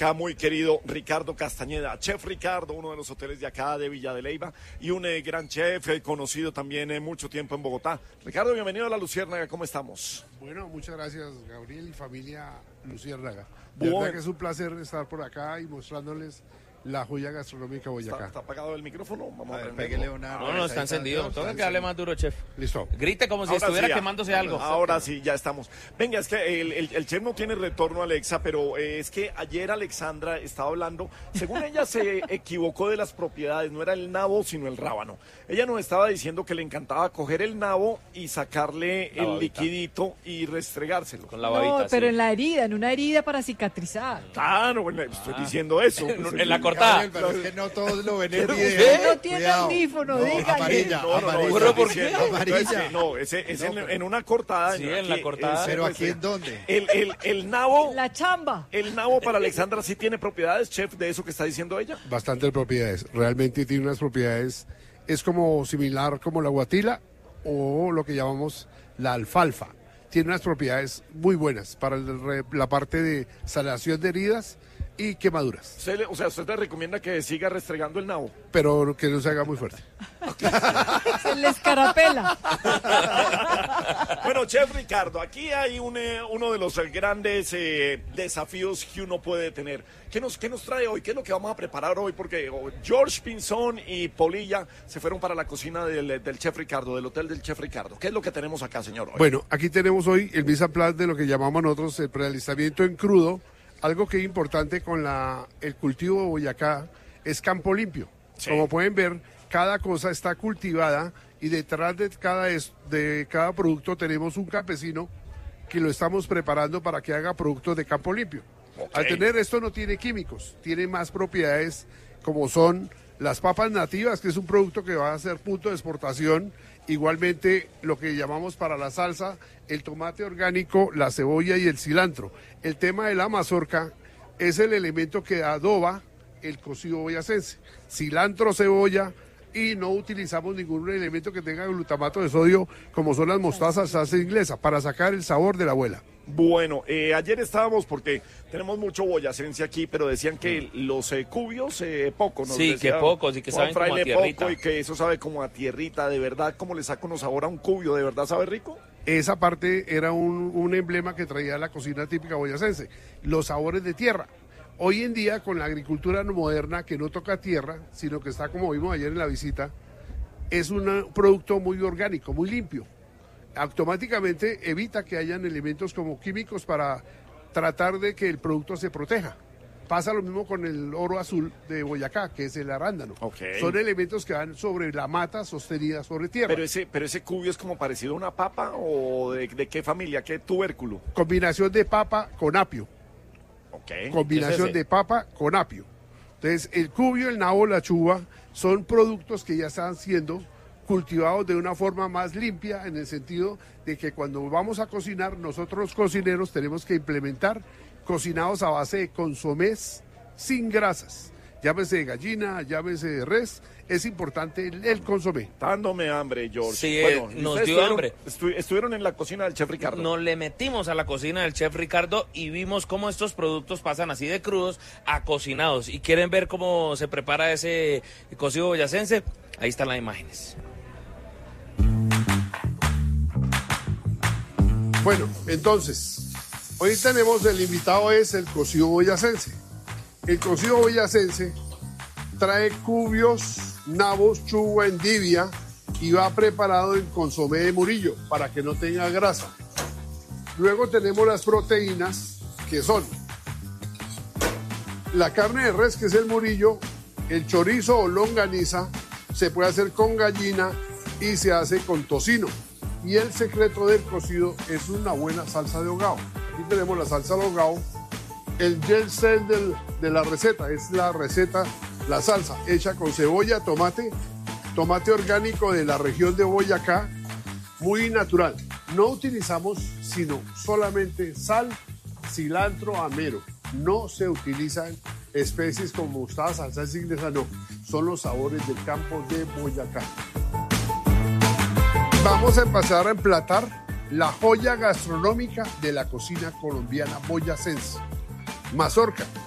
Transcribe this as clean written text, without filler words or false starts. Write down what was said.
acá muy querido Ricardo Castañeda, chef Ricardo, uno de los hoteles de acá de Villa de Leyva y un gran chef conocido también mucho tiempo en Bogotá. Ricardo, bienvenido a La Luciérnaga, ¿cómo estamos? Bueno, muchas gracias, Gabriel y familia Luciérnaga. De verdad que es un placer estar por acá y mostrándoles la joya gastronómica Boyacá. ¿Está apagado el micrófono? Vamos a pégale una. No, está encendido. Toca que hable más duro, chef. Listo. Grite como si Ahora estuviera sí, quemándose algo. Ahora sí, ya estamos. Venga, es que el chef no tiene retorno, Alexa, pero es que ayer Alexandra estaba hablando, según ella se equivocó de las propiedades, no era el nabo, sino el rábano. Ella nos estaba diciendo que le encantaba coger el nabo y sacarle el liquidito y restregárselo. Con la babita, No, pero sí. en la herida, en una herida para cicatrizar. Claro, bueno, estoy diciendo eso. En la cortada. Gabriel, pero es que no todos lo ven en Pero video. Usted no tiene Cuidado. audífono, No, dígale. amarilla, amarilla. ¿Burro por diciendo- qué? Amarilla. No, ese es en una cortada. Sí, en la cortada. Pero aquí en dónde? El nabo... La chamba. El nabo para Alexandra sí tiene propiedades, chef, de eso que está diciendo ella. Bastantes propiedades. Realmente tiene unas propiedades, es como similar como la guatila o lo que llamamos la alfalfa. Tiene unas propiedades muy buenas para la parte de sanación de heridas y quemaduras, Usted le recomienda que siga restregando el nabo. pero que no se haga muy fuerte. Se le escarapela. Bueno, chef Ricardo, aquí hay uno de los grandes desafíos que uno puede tener. ¿Qué nos trae hoy? ¿Qué es lo que vamos a preparar hoy? Porque George Pinzón y Polilla se fueron para la cocina del chef Ricardo, del hotel del chef Ricardo. ¿Qué es lo que tenemos acá, señor? Hoy? Bueno, aquí tenemos hoy el mise en place de lo que llamamos nosotros el prealistamiento en crudo. Algo que es importante con el cultivo de Boyacá es campo limpio. Sí. Como pueden ver, cada cosa está cultivada y detrás de cada producto tenemos un campesino que lo estamos preparando para que haga productos de campo limpio. Ok. Al tener esto no tiene químicos, tiene más propiedades como son las papas nativas, que es un producto que va a ser punto de exportación. Igualmente lo que llamamos para la salsa, el tomate orgánico, la cebolla y el cilantro. El tema de la mazorca es el elemento que adoba el cocido boyacense. Cilantro, cebolla, y no utilizamos ningún elemento que tenga glutamato de sodio como son las mostazas, salsa inglesa, para sacar el sabor de la abuela. Bueno, ayer estábamos, porque tenemos mucho boyacense aquí, pero decían que los cubios, poco, ¿no? Sí, que pocos y que saben como a Fraile tierrita. poco y que eso sabe como a tierrita, de verdad, ¿cómo le saca uno sabor a un cubio? ¿De verdad sabe rico? Esa parte era un emblema que traía la cocina típica boyacense, los sabores de tierra. Hoy en día, con la agricultura moderna que no toca tierra, sino que está, como vimos ayer en la visita, es un producto muy orgánico, muy limpio. Automáticamente evita que hayan elementos como químicos para tratar de que el producto se proteja. Pasa lo mismo con el oro azul de Boyacá, que es el arándano. Ok. Son elementos que van sobre la mata sostenida sobre tierra. Pero ese cubio es como parecido a una papa, ¿o de qué familia, qué tubérculo? Combinación de papa con apio. Ok. Combinación ¿Qué es ese? de papa con apio. Entonces, el cubio, el nabo, la chuva son productos que ya están siendo cultivados de una forma más limpia, en el sentido de que cuando vamos a cocinar, nosotros los cocineros tenemos que implementar cocinados a base de consomés sin grasas. Llámese de gallina, llámese de res, es importante el consomé. Está dándome hambre, George. Sí, ¿y nos ustedes dio hambre. Estuvieron en la cocina del chef Ricardo. Nos le metimos a la cocina del chef Ricardo y vimos cómo estos productos pasan así de crudos a cocinados. ¿Y quieren ver cómo se prepara ese cocido boyacense? Ahí están las imágenes. Bueno, entonces, hoy tenemos el invitado es el cocido boyacense. El cocido boyacense trae cubios, nabos, chuva, endivia y va preparado en consomé de Murillo para que no tenga grasa. Luego tenemos las proteínas que son la carne de res, que es el Murillo, el chorizo o longaniza, se puede hacer con gallina y se hace con tocino. Y el secreto del cocido es una buena salsa de hogao. Aquí tenemos la salsa de hogao. El gel cell de la receta es la receta, la salsa hecha con cebolla, tomate orgánico de la región de Boyacá, muy natural. No utilizamos sino solamente sal, cilantro, amero. No se utilizan especies como mostaza, salsa inglesa, no. Son los sabores del campo de Boyacá. Vamos a empezar a emplatar la joya gastronómica de la cocina colombiana boyacense. Mazorca.